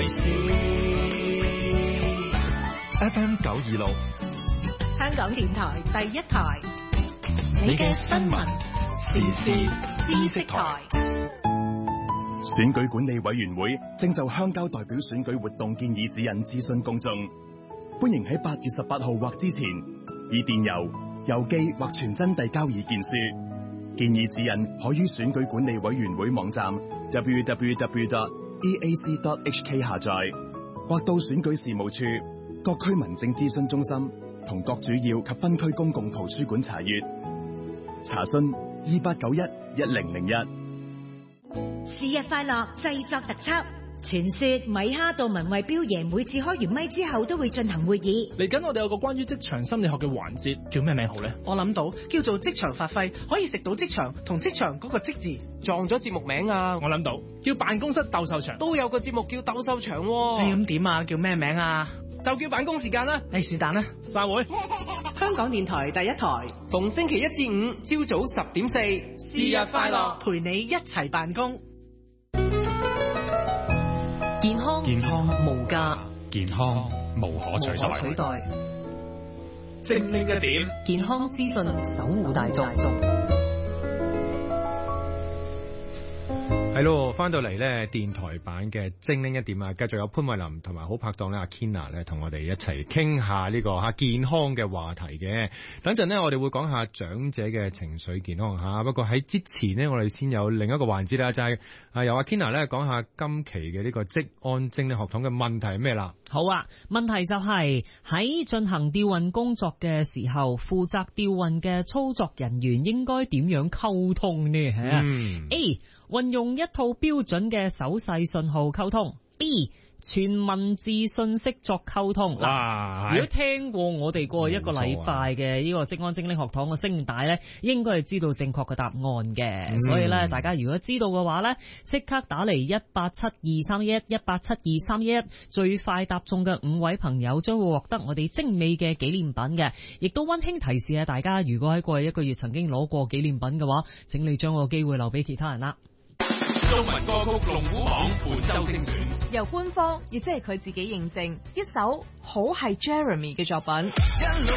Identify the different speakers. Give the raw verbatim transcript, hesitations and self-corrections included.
Speaker 1: 為事。
Speaker 2: F M 九二六，
Speaker 3: 香港電台第一台，
Speaker 2: 你嘅新聞時事知識台。
Speaker 4: 選舉管理委員會正就鄉郊代表選舉活動建議指引諮詢公眾，歡迎喺八月十八號或之前以電郵、郵寄或傳真遞交意見書。建議指引可於選舉管理委員會網站 double-u double-u double-u dot e a c dot h k 下載，或到選舉事務處、各區民政諮詢中心同各主要及分區公共圖書館查閱。查詢二八九一一零零一。
Speaker 3: 是日快樂製作特輯。傳說米哈杜文慧標爺每次開完咪之後都會進行會議。
Speaker 5: 嚟緊我哋有個關於職場心理學嘅環節，叫咩名好呢？
Speaker 6: 我諗到叫做職場發揮，可以食到職場同職場嗰個職字撞咗節目名啊！
Speaker 5: 我諗到叫辦公室鬥獸場，
Speaker 6: 都有個節目叫鬥獸場喎。咁點啊？叫咩名啊？就叫辦公時間啦。誒是但啦，
Speaker 5: 散會。
Speaker 6: 香港電台第一台，逢星期一至五朝早十點四，是日快樂，陪你一齊辦公。
Speaker 7: 健康
Speaker 2: 健康
Speaker 7: 無價，
Speaker 2: 健康無可取代。
Speaker 7: 取代
Speaker 1: 精靈一點，
Speaker 7: 健康資訊守護大眾。
Speaker 8: 係咯，翻到嚟咧電台版嘅精靈一點啊，繼續有潘慧琳同埋好拍檔咧阿 Kina 咧同我哋一齊傾下呢個吓健康嘅話題嘅。等陣咧我哋會講下長者嘅情緒健康吓，不過喺之前呢，我哋先有另一個環節啦，就係啊由阿 Kina 咧講下今期嘅呢個職安精力學堂嘅問題係咩啦？
Speaker 9: 好啊，問題就係喺進行調運工作嘅時候，負責調運嘅操作人員應該點樣溝通呢？吓、嗯、A 運用一套標準嘅手勢信號溝通。B 全文字信息作溝通。嗱，如果聽過我哋過一個禮拜嘅呢個職安精力學堂嘅聲帶咧，應該係知道正確嘅答案嘅、嗯。所以咧，大家如果知道嘅話咧，即刻打嚟一八七二三一一一八七二三一一，最快答中嘅五位朋友將會獲得我哋精美嘅紀念品嘅。亦都溫馨提示啊，大家如果喺過去一個月曾經攞過紀念品嘅話，請你將個機會留俾其他人啦。
Speaker 1: 中文歌曲龍虎榜本周精選，
Speaker 10: 由官方亦即係佢自己認證，一首好係 Jeremy 嘅作品。